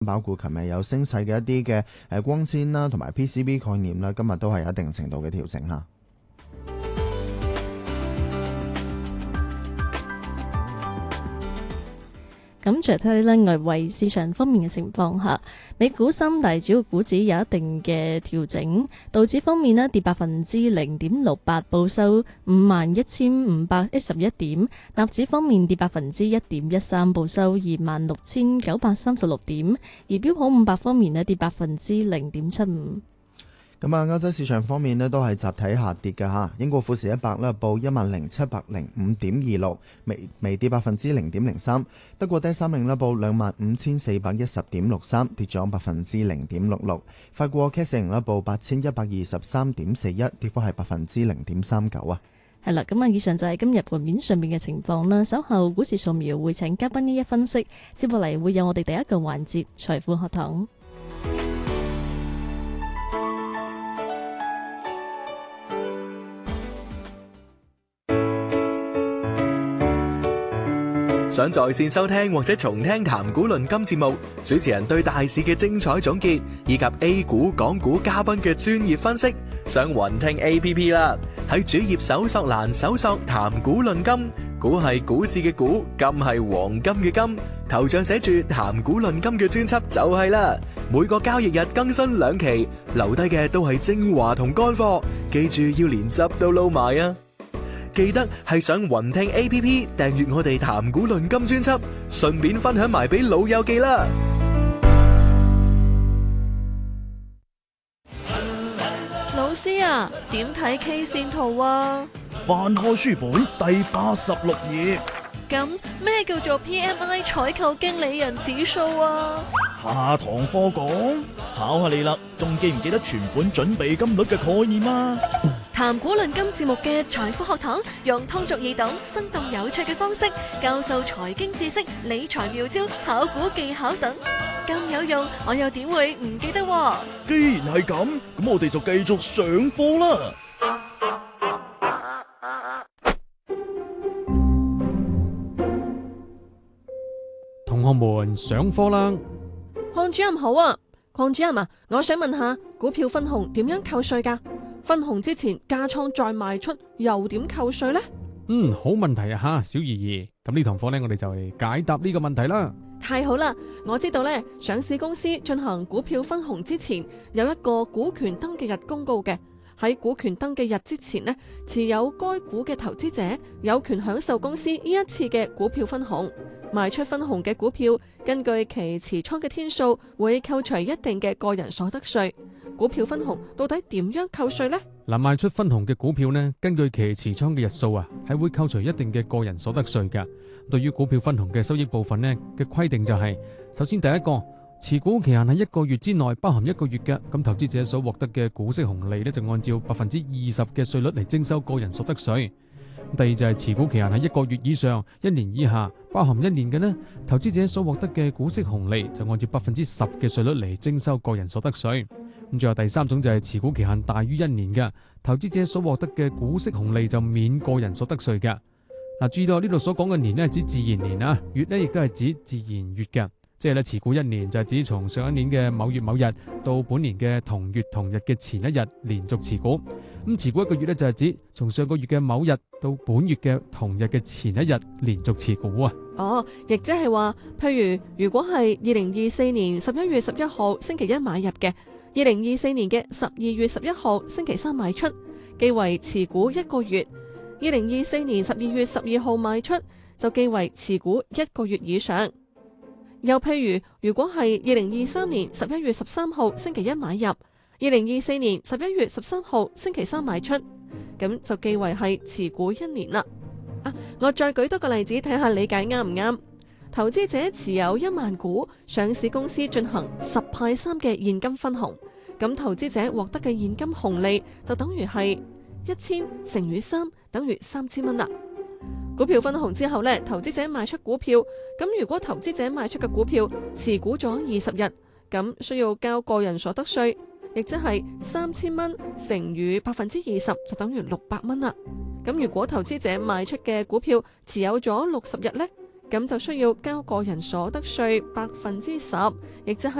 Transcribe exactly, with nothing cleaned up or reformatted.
包括琴日有升勢嘅一啲嘅誒光纖啦，同埋 P C B 概念啦，今日都係有一定程度嘅調整嚇。 咁再睇睇咧外圍市場方面嘅情況下，美股三大主要股指有一定嘅調整，道指方面咧跌百分之零點六八，報收五萬一千五百一十一點；納指方面跌百分之一點一三，報收二萬六千九百三十六點；而標普五百方面咧跌百分之零點七五。 咁啊，歐洲市場方面咧都係集體下跌嘅嚇。英國富時一百咧報一萬零七百零五點二六，微微跌百分之零點零三。德國 D A X 三零咧報兩萬五千四百一十點六三，跌咗百分之零點六六。法國 C A C 四零咧報八千一百二十三點四一，跌幅係百分之零點三九啊。 係啦，咁啊，以上就係今日盤面上面嘅情況啦。稍後股市掃描會請嘉賓呢一分析，接落嚟會有我哋第一個環節財富學堂。 想在線收聽或者重聽談股論金節目，主持人對大市嘅精彩總結，以及 A 股、港股嘉賓嘅專業分析，上雲聽 A P P 啦。喺主頁搜索欄搜索談股論金，股係股市嘅股，金係黃金嘅金，頭像寫住談股論金嘅專輯就係啦。每個交易日更新兩期，留低嘅都係精華同乾貨，記住要連汁都撈埋啊！記得係上雲聽 A P P 訂閱我哋談股論金專輯，順便分享埋俾老友記啦。 老師啊，點睇 K 線圖啊？ 翻開書本第八十六頁。 咁咩叫做 P M I 採購經理人指數啊？ 下堂課講，考下你啦，仲記唔記得存款準備金率嘅概念啊？ 談股論金節目嘅財富學堂，用通俗易懂、生動有趣嘅方式教授財經知識、理財妙招、炒股技巧等，咁有用，我又點會唔記得喎？ 既然係咁，咁我哋就繼續上課啦。 同學們上課啦！ 鄺主任好啊，鄺主任啊，我想問下股票分紅點樣扣稅㗎？分紅之前加倉再賣出，又點扣稅呢？ 嗯，好問題啊吓，小怡怡。咁呢堂課呢，我哋就嚟解答呢個問題啦。 太好啦，我知道呢，上市公司進行股票分紅之前，有一個股權登記日公告嘅。喺股權登記日之前呢，持有該股嘅投資者有權享受公司呢一次嘅股票分紅。賣出分紅嘅股票，根據其持倉嘅天數，會扣除一定嘅個人所得稅。股票分紅到底點樣扣稅呢？ 嗱，賣出分紅嘅股票呢，根據其持倉嘅日數啊，係會扣除一定嘅個人所得稅㗎。對於股票分紅嘅收益部分呢嘅規定就係，首先第一個，持股期限喺一個月之內，包含一個月嘅，咁投資者所獲得嘅股息紅利呢，就按照百分之二十嘅稅率嚟徵收個人所得稅。第二就係持股期限喺一個月以上、一年以下，包含一年嘅呢，投資者所獲得嘅股息紅利就按照百分之十嘅稅率嚟徵收個人所得稅。咁最後第三種就係持股期限大於一年嘅，投資者所獲得嘅股息紅利就免個人所得稅嘅。嗱，注意到呢度所講嘅年呢，係指自然年啊，月呢亦都係指自然月嘅。即係咧，持股一年就係指從上一年嘅某月某日到本年嘅同月同日嘅前一日連續持股。咁持股一個月咧就係指從上個月嘅某日到本月嘅同日嘅前一日連續持股啊。 哦，亦即係話，譬如如果係二零二四年十一月十一號星期一買入嘅，二零二四年嘅十二月十一號星期三賣出，記為持股一個月；二零二四年十二月十二號賣出，就記為持股一個月以上。又譬如，如果係二零二三年十一月十三號星期一買入，二零二四年十一月十三號星期三賣出，咁就記為係持股一年啦。啊，我再舉多個例子睇下理解啱唔啱？投資者持有一萬股上市公司進行十派三嘅現金分紅，咁投資者獲得嘅現金紅利就等於係一千乘以三，等於三千蚊啦。股票分紅之後呢，投資者賣出股票，咁如果投資者賣出嘅股票持股咗二十日，咁需要交個人所得稅，亦即係三千蚊乘以百分之二十，就等於六百蚊啦。咁如果投資者賣出嘅股票持有咗六十日呢， 咁就需要交個人所得稅百分之十，亦即係